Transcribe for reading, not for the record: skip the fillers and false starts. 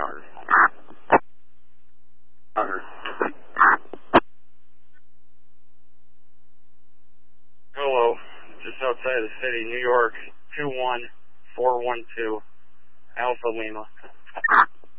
Hello, just outside the city, New York, 21412, Alpha Lima.